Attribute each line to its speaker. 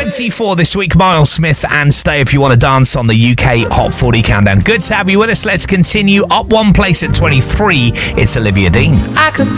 Speaker 1: 24 this week, Miles Smith and Stay If You Want to Dance on the UK Hot 40 Countdown. Good to have you with us. Let's continue. Up one place at 23, it's Olivia Dean.
Speaker 2: I could